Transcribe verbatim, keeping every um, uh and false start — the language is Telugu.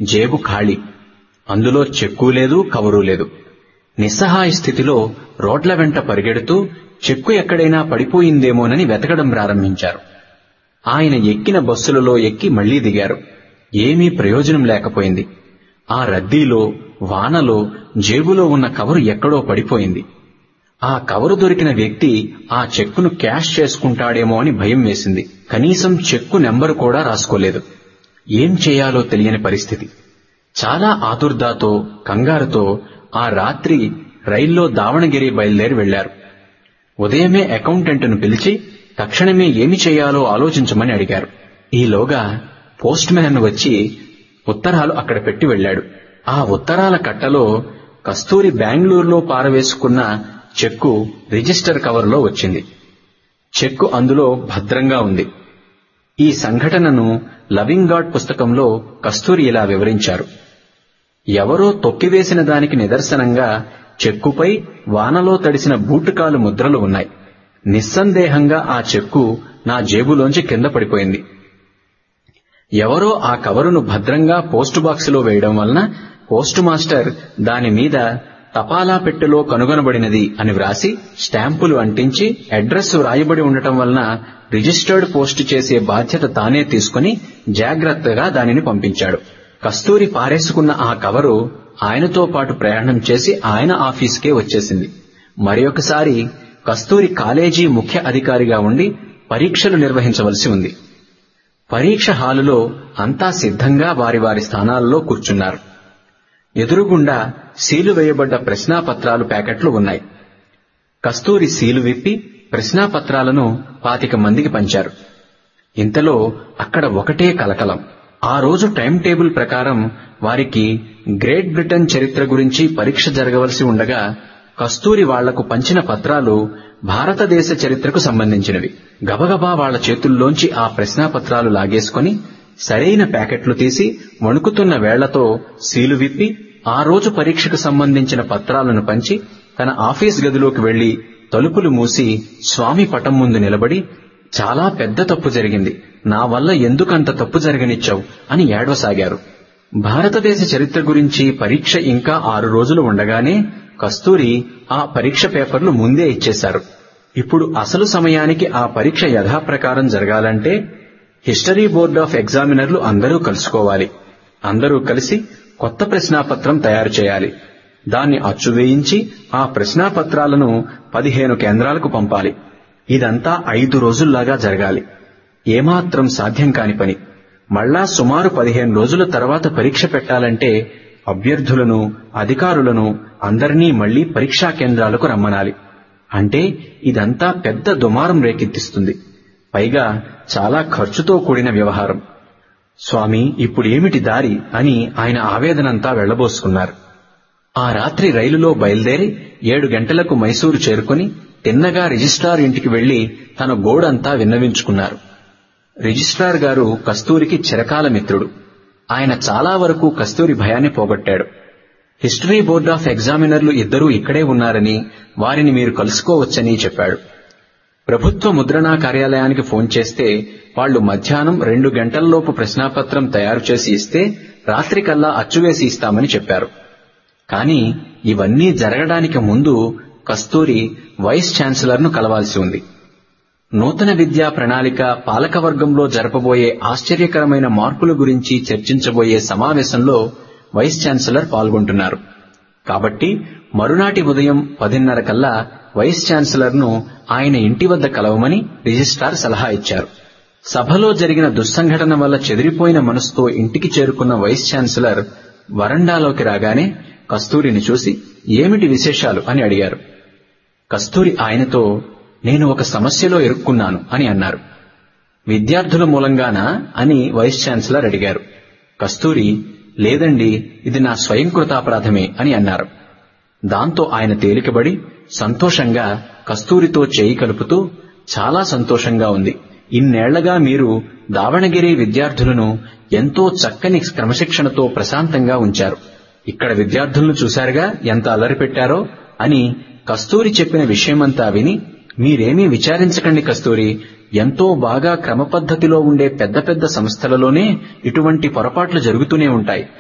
జేబు ఖాళీ. అందులో చెక్కు లేదు, కవరు లేదు. నిస్సహాయ స్థితిలో రోడ్ల వెంట పరిగెడుతూ చెక్కు ఎక్కడైనా పడిపోయిందేమోనని వెతకడం ప్రారంభించారు. ఆయన ఎక్కిన బస్సులలో ఎక్కి మళ్లీ దిగారు. ఏమీ ప్రయోజనం లేకపోయింది. ఆ రద్దీలో, వానలో జేబులో ఉన్న కవరు ఎక్కడో పడిపోయింది. ఆ కవరు దొరికిన వ్యక్తి ఆ చెక్కును క్యాష్ చేసుకుంటాడేమో అని భయం వేసింది. కనీసం చెక్కు నెంబరు కూడా రాసుకోలేదు. ఏం చేయాలో తెలియని పరిస్థితి. చాలా ఆదుర్దాతో, కంగారుతో ఆ రాత్రి రైల్లో దావణగిరి బయలుదేరి వెళ్లారు. ఉదయమే అకౌంటెంట్ను పిలిచి తక్షణమే ఏమి చేయాలో ఆలోచించమని అడిగారు. ఈలోగా పోస్ట్ మ్యాన్ వచ్చి ఉత్తరాలు అక్కడ పెట్టి వెళ్లాడు. ఆ ఉత్తరాల కట్టలో కస్తూరి బెంగళూరులో పారవేసుకున్న చెక్కు రిజిస్టర్ కవర్లో వచ్చింది. చెక్కు అందులో భద్రంగా ఉంది. ఈ సంఘటనను లవింగ్ గాడ్ పుస్తకంలో కస్తూరి ఇలా వివరించారు. ఎవరో తొక్కివేసిన దానికి నిదర్శనంగా చెక్కుపై వానలో తడిసిన బూటుకాలు ముద్రలు ఉన్నాయి. నిస్సందేహంగా ఆ చెక్కు నా జేబులోంచి కింద పడిపోయింది. ఎవరో ఆ కవరును భద్రంగా పోస్టు బాక్సులో వేయడం వలన పోస్టు మాస్టర్ దాని మీద తపాలా పెట్టెలో కనుగొనబడినది అని వ్రాసి స్టాంపులు అంటించి అడ్రస్ వ్రాయబడి ఉండటం వలన రిజిస్టర్డ్ పోస్టు చేసే బాధ్యత తానే తీసుకుని జాగ్రత్తగా దానిని పంపించాడు. కస్తూరి పారేసుకున్న ఆ కవరు ఆయనతో పాటు ప్రయాణం చేసి ఆయన ఆఫీసుకే వచ్చేసింది. మరొకసారి కస్తూరి కాలేజీ ముఖ్య అధికారిగా ఉండి పరీక్షలు నిర్వహించవలసి ఉంది. పరీక్ష హాలులో అంతా సిద్ధంగా వారి వారి స్థానాల్లో కూర్చున్నారు. ఎదురుగుండా సీలు వేయబడ్డ ప్రశ్నాపత్రాలు ప్యాకెట్లు ఉన్నాయి. కస్తూరి సీలు విప్పి ప్రశ్నాపత్రాలను పాతిక మందికి పంచారు. ఇంతలో అక్కడ ఒకటే కలకలం. ఆ రోజు టైం టేబుల్ ప్రకారం వారికి గ్రేట్ బ్రిటన్ చరిత్ర గురించి పరీక్ష జరగవలసి ఉండగా కస్తూరి వాళ్లకు పంచిన పత్రాలు భారతదేశ చరిత్రకు సంబంధించినవి. గబగబా వాళ్ల చేతుల్లోంచి ఆ ప్రశ్నాపత్రాలు లాగేసుకుని సరైన ప్యాకెట్లు తీసి వణుకుతున్న వేళ్లతో సీలు విప్పి ఆ రోజు పరీక్షకు సంబంధించిన పత్రాలను పంచి తన ఆఫీస్ గదిలోకి వెళ్లి తలుపులు మూసి స్వామి పటం ముందు నిలబడి, చాలా పెద్ద తప్పు జరిగింది, నా వల్ల ఎందుకంత తప్పు జరగనిచ్చావు అని ఏడవసాగారు. భారతదేశ చరిత్ర గురించి పరీక్ష ఇంకా ఆరు రోజులు ఉండగానే కస్తూరి ఆ పరీక్ష పేపర్లు ముందే ఇచ్చేశారు. ఇప్పుడు అసలు సమయానికి ఆ పరీక్ష యథాప్రకారం జరగాలంటే హిస్టరీ బోర్డ్ ఆఫ్ ఎగ్జామినర్లు అందరూ కలుసుకోవాలి. అందరూ కలిసి కొత్త ప్రశ్నాపత్రం తయారు చేయాలి. దాన్ని అచ్చువేయించి ఆ ప్రశ్నాపత్రాలను పదిహేను కేంద్రాలకు పంపాలి. ఇదంతా ఐదు రోజుల్లాగా జరగాలి. ఏమాత్రం సాధ్యం కాని పని. మళ్లా సుమారు పదిహేను రోజుల తర్వాత పరీక్ష పెట్టాలంటే అభ్యర్థులను, అధికారులను అందరినీ మళ్లీ పరీక్షా కేంద్రాలకు రమ్మనాలి. అంటే ఇదంతా పెద్ద దుమారం రేకెత్తిస్తుంది. పైగా చాలా ఖర్చుతో కూడిన వ్యవహారం. స్వామి, ఇప్పుడేమిటి దారి అని ఆయన ఆవేదనంతా వెళ్లబోసుకున్నారు. ఆ రాత్రి రైలులో బయలుదేరి ఏడు గంటలకు మైసూరు చేరుకుని తిన్నగా రిజిస్ట్రార్ ఇంటికి వెళ్లి తన గోడంతా విన్నవించుకున్నారు. రిజిస్ట్రార్ గారు కస్తూరికి చిరకాల మిత్రుడు. ఆయన చాలా వరకు కస్తూరి భయాన్ని పోగొట్టాడు. హిస్టరీ బోర్డ్ ఆఫ్ ఎగ్జామినర్లు ఇద్దరూ ఇక్కడే ఉన్నారని, వారిని మీరు కలుసుకోవచ్చని చెప్పాడు. ప్రభుత్వ ముద్రణా కార్యాలయానికి ఫోన్ చేస్తే వాళ్లు మధ్యాహ్నం రెండు గంటల్లోపు ప్రశ్నాపత్రం తయారు చేసి ఇస్తే రాత్రికల్లా అచ్చువేసి ఇస్తామని చెప్పారు. కాని ఇవన్నీ జరగడానికి ముందు కస్తూరి వైస్ ఛాన్సలర్ను కలవాల్సి ఉంది. నూతన విద్యా ప్రణాళిక పాలకవర్గంలో జరపబోయే ఆశ్చర్యకరమైన మార్పుల గురించి చర్చించబోయే సమావేశంలో వైస్ ఛాన్సలర్ పాల్గొంటున్నారు. కాబట్టి మరునాటి ఉదయం పదిన్నర కల్లా వైస్ ఛాన్సలర్ ను ఆయన ఇంటి వద్ద కలవమని రిజిస్ట్రార్ సలహా ఇచ్చారు. సభలో జరిగిన దుస్సంఘటన వల్ల చెదిరిపోయిన మనసుతో ఇంటికి చేరుకున్న వైస్ ఛాన్సలర్ వరండాలోకి రాగానే కస్తూరిని చూసి ఏమిటి విశేషాలు అని అడిగారు. కస్తూరి ఆయనతో, నేను ఒక సమస్యలో ఇరుక్కున్నాను అని అన్నారు. విద్యార్థుల మూలంగానా అని వైస్ ఛాన్సలర్ అడిగారు. కస్తూరి, లేదండి, ఇది నా స్వయంకృతాపరాధమే అని అన్నారు. దాంతో ఆయన తేలికబడి సంతోషంగా కస్తూరితో చేయి కలుపుతూ, చాలా సంతోషంగా ఉంది. ఇన్నేళ్లగా మీరు దావణగిరి విద్యార్థులను ఎంతో చక్కని క్రమశిక్షణతో ప్రశాంతంగా ఉంచారు. ఇక్కడ విద్యార్థులను చూశారుగా ఎంత అల్లరి పెట్టారో అని కస్తూరి చెప్పిన విషయమంతా విని, మీరేమీ విచారించకండి కస్తూరి, ఎంతో బాగా క్రమపద్ధతిలో ఉండే పెద్ద పెద్ద సంస్థలలోనే ఇటువంటి పొరపాట్లు జరుగుతూనే ఉంటాయి.